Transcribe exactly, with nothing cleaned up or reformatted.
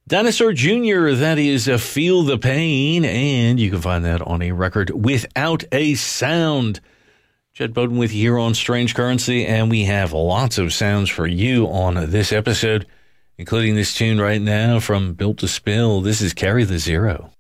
Dinosaur Junior, that is uh, Feel the Pain, and you can find that on a record Without a Sound. Jed Bowden with you here on Strange Currency, and we have lots of sounds for you on this episode, including this tune right now from Built to Spill. This is Carry the Zero.